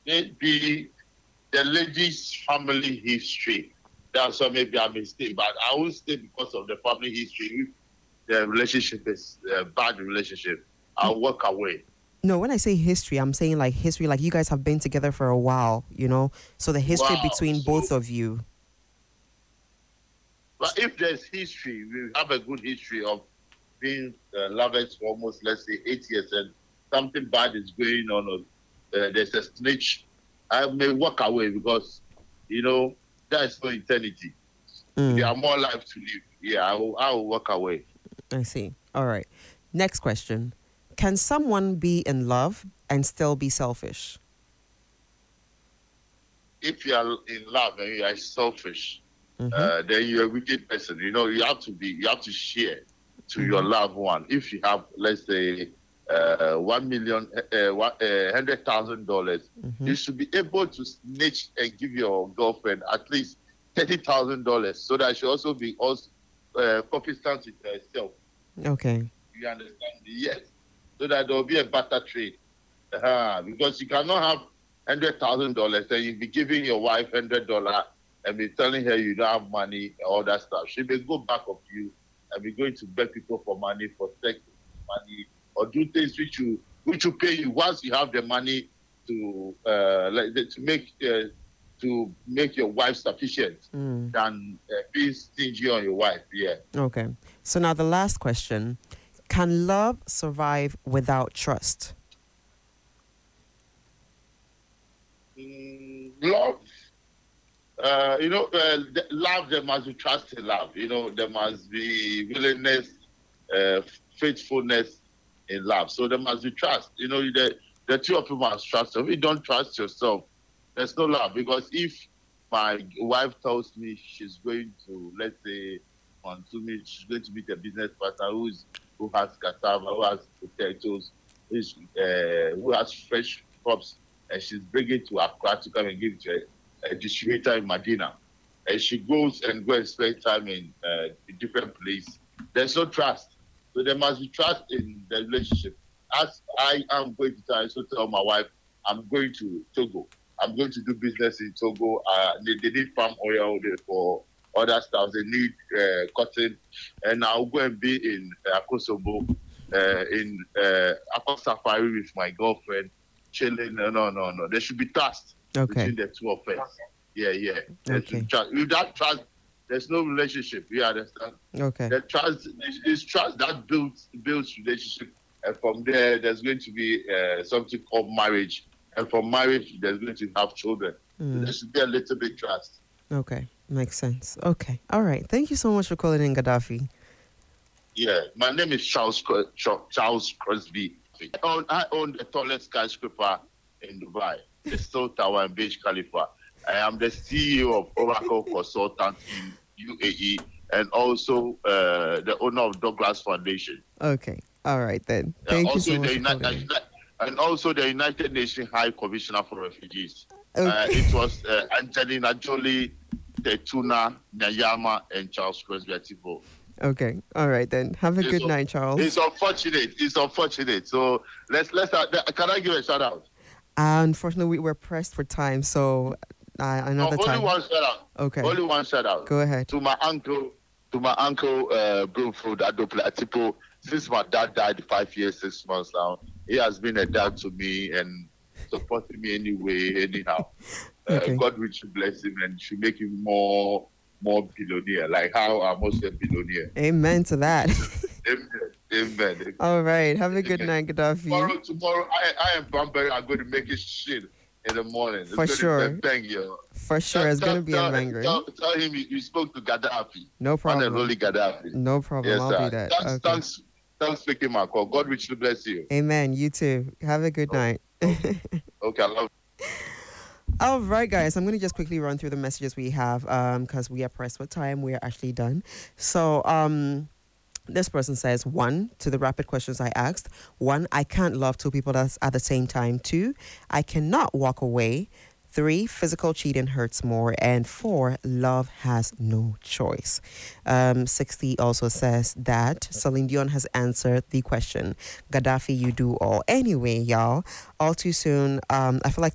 maybe the lady's family history. That's why maybe I may stay, but I won't stay because of the family history. If the relationship is a bad relationship, I'll walk away. No, when I say history, I'm saying like history, like you guys have been together for a while, you know? So the history Wow. between both So, of you. but if there's history, we have a good history of being lovers for almost, let's say, 8 years, and something bad is going on, or there's a snitch, I may walk away because, that's for eternity. There Mm, are more lives to live. Yeah, I will walk away. I see. All right. Next question. Can someone be in love and still be selfish? If you are in love and you are selfish, Mm-hmm. then you're a wicked person. You have to share to your Mm-hmm. loved one. If you have, let's say, 1 million, $100,000, Mm-hmm. you should be able to snitch and give your girlfriend at least $30,000, so that she also be also consistent with herself. Okay. You understand? Yes, so that there will be a better trade. Because you cannot have $100,000 and you be giving your wife $100 and be telling her you don't have money, all that stuff. She may go back of you and be going to beg people for money, for sex money, or do things which will pay you once you have the money to to make your wife sufficient Mm. than being stingy on your wife. Yeah. Okay. So now the last question. Can love survive without trust? Love. Love, there must be trust in love. There must be willingness, uh, faithfulness in love. So there must be trust. The two of you must trust. If you don't trust yourself, there's no love. Because if my wife tells me she's going to, let's say, she's going to meet a business partner who has cassava, who has potatoes, who has fresh crops, and she's bringing to Accra to come and give it to a distributor in Medina, and she goes and spend time in a different place. There's no trust. So there must be trust in the relationship. As I am going to tell my wife, I'm going to Togo. I'm going to do business in Togo. They need palm oil for other stuff. They need cotton. And I'll go and be in Akosobo, in Aqua Safari with my girlfriend, chilling. No. There should be trust Okay. between the two of us. Yeah. Okay. Without trust, there's no relationship. You understand? Okay. The trust is trust that builds relationship, and from there, there's going to be something called marriage, and from marriage, there's going to have children. So there should be a little bit trust. Okay. Makes sense. Okay. All right. Thank you so much for calling in, Gaddafi. Yeah, my name is Charles Crosby. I own the tallest skyscraper in Dubai, the South Tower in Burj Khalifa. I am the CEO of Oracle Consultant in UAE, and also the owner of Douglas Foundation. Okay. All right then. Thank you so much for calling in. And also the United Nations High Commissioner for Refugees. Okay. It was Angelina Jolie, Tetuna Nyayama, and Charles Crosby Ativo. Okay. All right then. Have a good night, Charles. It's unfortunate. So let's can I give a shout out? Unfortunately, we were pressed for time, so another time. Only one shout out. Okay. Only one shout out. Go ahead. To my uncle, Broomfield Adople Atipo. Since my dad died 5 years, 6 months now, he has been a dad to me and supporting me anyhow. Okay. God will bless him and should make him more billionaire, like how I'm also a billionaire. Amen to that. Amen. All right. Have a good night, Gaddafi. Tomorrow, I am Bamberg. I'm going to make it shit in the morning. For sure. Bang, yo. For sure. It's going to be a banger. Tell him you spoke to Gaddafi. No problem. One and only Gaddafi. No problem. Yes, I'll do that. Thanks for speaking my call. God richly bless you. Amen. You too. Have a good night. Okay, I love you. All right, guys. I'm going to just quickly run through the messages we have because we are pressed with time. We are actually done. So, this person says, 1, to the rapid questions I asked. 1, I can't love two people at the same time. 2, I cannot walk away. 3, physical cheating hurts more. And 4, love has no choice. 60 also says that Celine Dion has answered the question. Gaddafi, you do all. Anyway, y'all, all too soon, I feel like